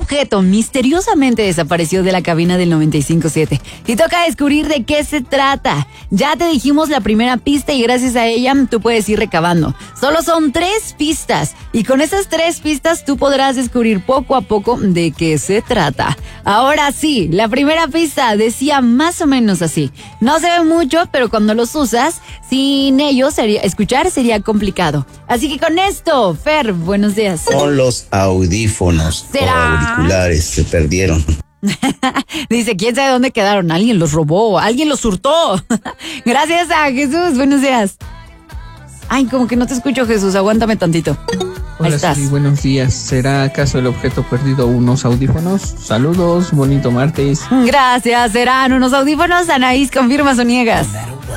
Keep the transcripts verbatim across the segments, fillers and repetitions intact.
objeto misteriosamente desapareció de la cabina del noventa y cinco punto siete. Y toca descubrir de qué se trata. Ya te dijimos la primera pista y gracias a ella tú puedes ir recabando. Solo son tres pistas y con esas tres pistas tú podrás descubrir poco a poco de qué se trata. Ahora sí, la primera pista decía más o menos así. No se ve mucho, pero cuando los usas, sin ellos sería, escuchar sería complicado. Así que con esto, Fer, buenos días. Son los audífonos ¿Será? o auriculares, se perdieron. Dice, ¿quién sabe dónde quedaron? Alguien los robó, alguien los hurtó. Gracias a Jesús, buenos días. Ay, como que no te escucho, Jesús, aguántame tantito. Ahí Hola, estás. Siri, buenos días. ¿Será acaso el objeto perdido unos audífonos? Saludos, bonito martes. Gracias, serán unos audífonos. Anaís, ¿confirmas o niegas?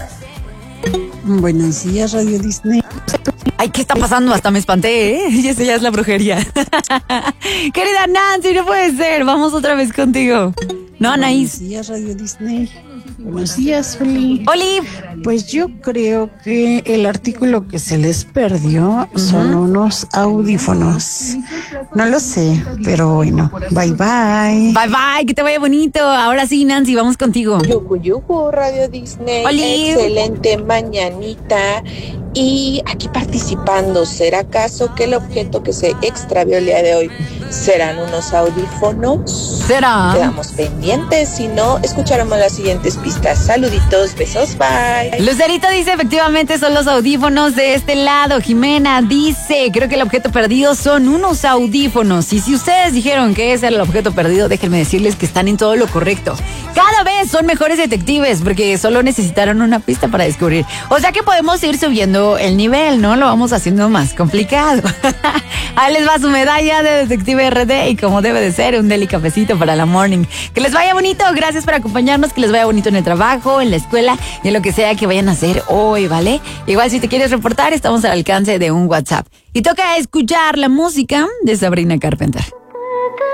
Buenos días, Radio Disney. Ay, ¿qué está pasando? Hasta me espanté, ¿eh? Y esa ya es la brujería. Querida Nancy, no puede ser. Vamos otra vez contigo. No, Anaís. Buenos días, Radio Disney. Buenos días, Oli. Oli. Pues yo creo que el artículo que se les perdió son uh-huh. unos audífonos. No lo sé, pero bueno. Bye, bye. Bye, bye. Que te vaya bonito. Ahora sí, Nancy, vamos contigo. Yucu, yucu, Radio Disney. Oli. Excelente mañanita. Y aquí participando, ¿será acaso que el objeto que se extravió el día de hoy serán unos audífonos? ¿Será? Quedamos pendientes, si no, escucharemos las siguientes pistas. Saluditos, besos, bye. Lucerito dice, efectivamente son los audífonos de este lado. Jimena dice, creo que el objeto perdido son unos audífonos. Y si ustedes dijeron que ese era el objeto perdido, déjenme decirles que están en todo lo correcto. Cada vez son mejores detectives porque solo necesitaron una pista para descubrir. O sea que podemos ir subiendo el nivel, ¿no? Lo vamos haciendo más complicado. Ahí les va su medalla de Detective R D y como debe de ser, un deli cafecito para la morning. Que les vaya bonito, gracias por acompañarnos, que les vaya bonito en el trabajo, en la escuela y en lo que sea que vayan a hacer hoy, ¿vale? Igual si te quieres reportar, estamos al alcance de un WhatsApp. Y toca escuchar la música de Sabrina Carpenter.